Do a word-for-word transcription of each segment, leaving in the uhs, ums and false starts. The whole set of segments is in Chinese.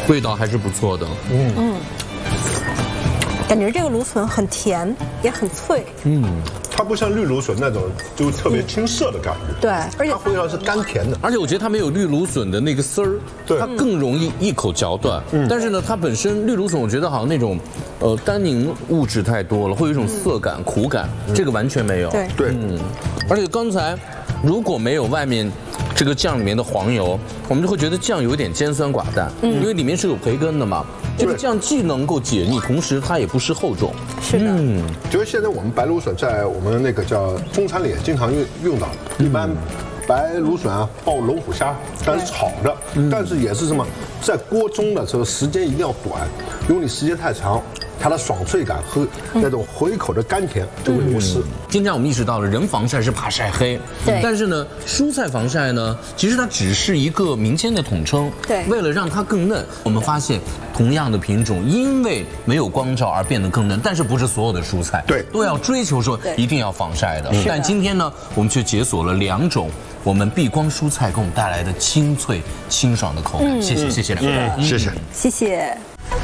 味道还是不错的。嗯嗯，感觉这个芦笋很甜，也很脆。 嗯。 它不像绿芦笋那种就特别青涩的感觉， 对，而且它味道是甘甜的， 而且我觉得它没有绿芦笋的那个丝儿， 对， 它更容易一口嚼断。嗯，但是呢，它本身绿芦笋我觉得好像那种，呃，单宁物质太多了，会有一种涩感、苦感，这个完全没有。 对对， 嗯，而且刚才如果没有外面这个酱里面的黄油，我们就会觉得酱有点尖酸寡淡，嗯，因为里面是有培根的嘛。这个酱既能够解腻，同时它也不失厚重。 是的，嗯， 就是现在我们白芦笋在我们那个叫中餐里也经常用用到，一般白芦笋啊爆龙虎虾，但是炒的，但是也是什么，在锅中的时候时间一定要短，如果你时间太长，它的爽脆感和那种回口的甘甜就会流失。 今天我们意识到了，人防晒是怕晒黑， 对。 但是呢，蔬菜防晒呢，其实它只是一个民间的统称。 对。 为了让它更嫩，我们发现同样的品种，因为没有光照而变得更嫩，但是不是所有的蔬菜对都要追求说一定要防晒的。但今天呢，我们却解锁了两种我们避光蔬菜给我们带来的清脆清爽的口感。谢谢谢谢两位， 谢谢谢谢。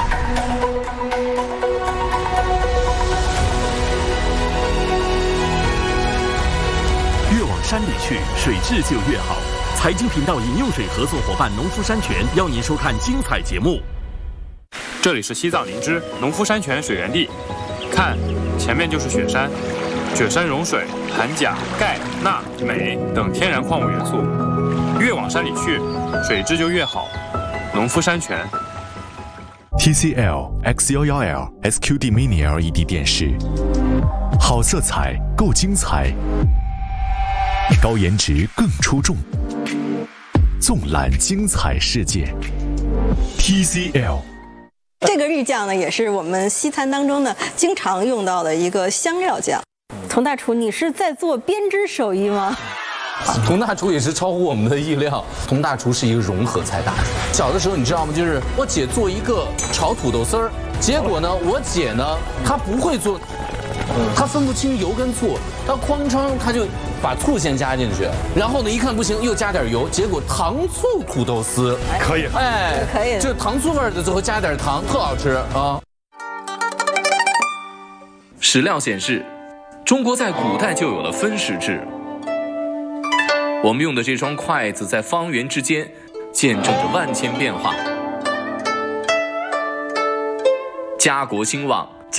越往山里去，水质就越好。财经频道饮用水合作伙伴农夫山泉邀您收看精彩节目。 这里是西藏林芝农夫山泉水源地，看，前面就是雪山，雪山融水含钾、钙、钠、镁等天然矿物元素。越往山里去，水质就越好。农夫山泉。 T C L X 一一 L S Q D Mini L E D 电视，好色彩够精彩，高颜值更出众，纵览精彩世界。T C L。 这个日酱呢，也是我们西餐当中呢经常用到的一个香料酱。佟大厨，你是在做编织手艺吗？ 佟大厨也是超乎我们的意料。佟大厨是一个融合菜大厨。小的时候你知道吗？就是我姐做一个炒土豆丝儿，结果呢，我姐呢她不会做，她分不清油跟醋，她哐当她就把醋先加进去，然后呢一看不行又加点油，结果糖醋土豆丝可以， 哎，可以， 就是糖醋味的，最后加点糖，特好吃啊。史料显示，中国在古代就有了分食制。我们用的这双筷子在方圆之间见证着万千变化。家国兴旺，